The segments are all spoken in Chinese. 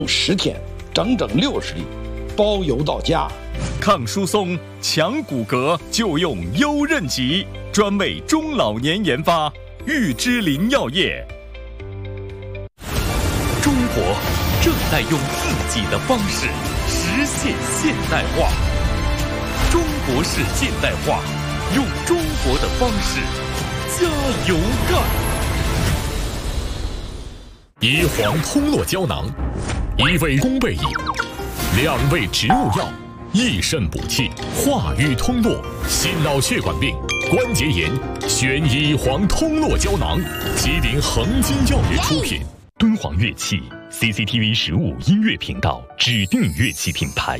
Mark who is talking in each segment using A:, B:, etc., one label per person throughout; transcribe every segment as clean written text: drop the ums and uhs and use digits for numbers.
A: 10天，整整60粒，包邮到家。
B: 抗疏松、强骨骼就用优韧极，专为中老年研发，玉芝林药业。中国正在用自己的方式实现现代化。中国式现代化，用中国的方式加油干。
C: 椰黄通络胶囊，1味宫贝饮，2味植物药，益肾补气，化瘀通络，心脑血管病、关节炎，选椰黄通络胶囊。吉林恒金药业出品。敦煌乐器 CCTV 15音乐频道指定乐器品牌。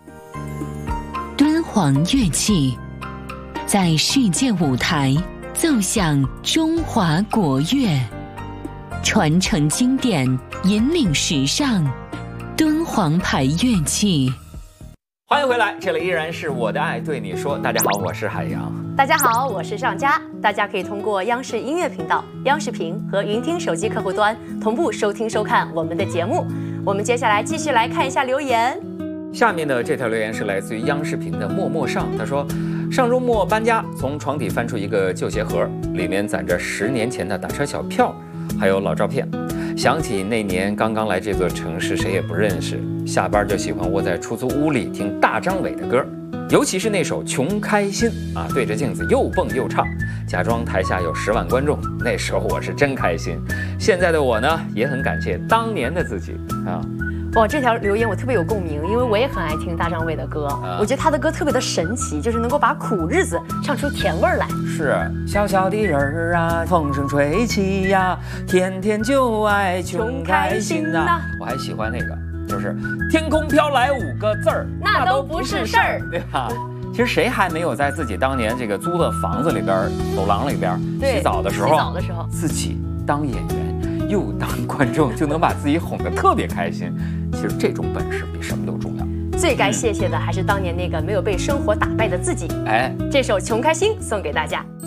D: 敦煌乐器在世界舞台奏响中华国乐，传承经典，引领时尚。敦煌牌乐器。
E: 欢迎回来，这里依然是我的爱对你说。大家好，我是海洋。
F: 大家好，我是上佳。大家可以通过央视音乐频道、央视频和云听手机客户端同步收听收看我们的节目。我们接下来继续来看一下留言。
E: 下面的这条留言是来自于央视频的默默上，他说：上周末搬家，从床底翻出一个旧鞋盒，里面攒着10年前的打车小票，还有老照片。想起那年刚刚来这座城市，谁也不认识，下班就喜欢窝在出租屋里听大张伟的歌，尤其是那首《穷开心》啊，对着镜子又蹦又唱，假装台下有10万观众，那时候我是真开心。现在的我呢，也很感谢当年的自己啊。
F: 哇，这条留言我特别有共鸣，因为我也很爱听大张伟的歌。我觉得他的歌特别的神奇，就是能够把苦日子唱出甜味儿来。
E: 是小小的人儿啊，风声吹起呀，天天就爱穷开心呐。我还喜欢那个，就是天空飘来5个字儿，
F: 那都不是事儿，
E: 对吧？其实谁还没有在自己当年这个租的房子里边、走廊里边洗澡的时候，自己当演员又当观众，就能把自己哄得特别开心。其实这种本事比什么都重要。
F: 最该谢谢的还是当年那个没有被生活打败的自己。
E: 哎，
F: 这首《穷开心》送给大家。